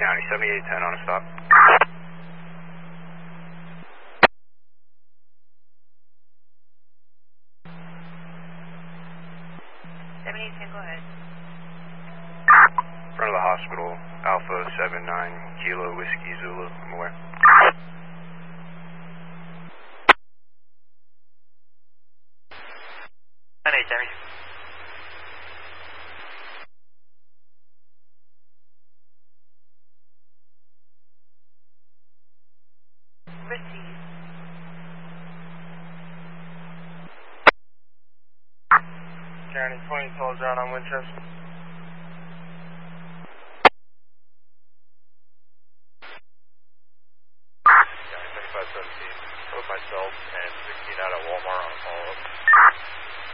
County, 7810 on a stop. 7810, go ahead. In front of the hospital, Alpha 79 Kilo Whiskey Zulu, I'm aware. Receive. County 20, calls out on Winchester. County 2517, both myself and 16 out at Walmart on a follow-up.